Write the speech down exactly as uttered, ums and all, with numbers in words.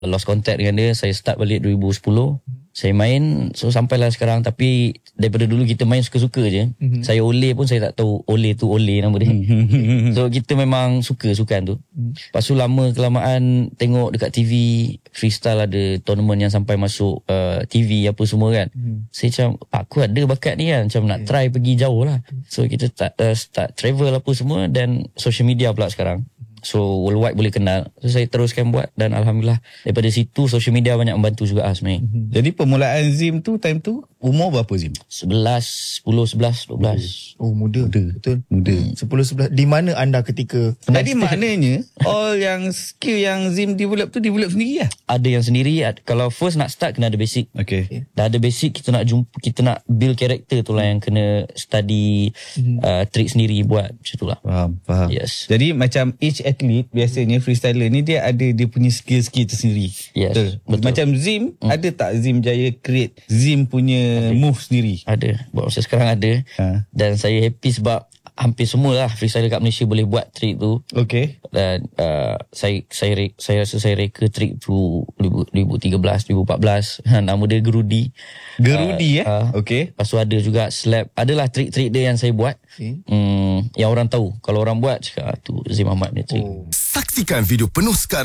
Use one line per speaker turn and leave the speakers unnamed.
lost contact dengan dia. Saya start balik dua ribu sepuluh. Saya main, so sampailah sekarang. Tapi daripada dulu kita main suka-suka je. Mm-hmm. Saya Ole pun saya tak tahu Ole tu Ole nama dia. So kita memang suka sukan tu. Mm. Lepas tu lama kelamaan tengok dekat T V freestyle ada tournament yang sampai masuk uh, T V apa semua kan. Mm. Saya macam aku ada bakat ni kan, macam nak yeah. try pergi jauh lah. So kita start, uh, start travel apa semua, dan social media pula sekarang. So worldwide boleh kenal. So saya teruskan buat, dan Alhamdulillah daripada situ social media banyak membantu juga lah sebenarnya.
Mm-hmm. Jadi permulaan Zim tu, time tu umur berapa Zim?
sebelas, sepuluh, sebelas, dua belas.
Oh muda,
muda.
Betul.
Muda.
Hmm. sepuluh, sebelas. Di mana anda ketika?
Jadi maknanya all yang skill yang Zim develop tu develop sendiri lah?
Ada yang sendiri. Kalau first nak start kena ada basic.
Okay.
okay. Dah ada basic, kita nak jumpa, kita nak build karakter tu lah yang kena study hmm. uh, trick sendiri buat. Macam tu lah.
Faham, faham.
Yes.
Jadi macam each athlete biasanya freestyler ni dia ada dia punya skill-skill tersendiri.
Yes. Betul.
Betul. Macam Zim, hmm. ada tak Zim Jaya create Zim punya ada. move sendiri?
Ada. Buat masa sekarang ada. Ha. Dan saya happy sebab hampir semua lah freestyler kat Malaysia boleh buat trick tu.
Okay.
Dan uh, saya saya saya rasa saya reka trick tu dua ribu tiga belas, dua ribu empat belas. Nama dia Gerudi.
Gerudi uh, ya? Uh, okay.
Lepas tu ada juga slap. Adalah trik-trik dia yang saya buat. Okay. Hmm, yang orang tahu. Kalau orang buat, cakap tu Zim Ahmad punya trick. Oh.
Saksikan video penuh sekarang.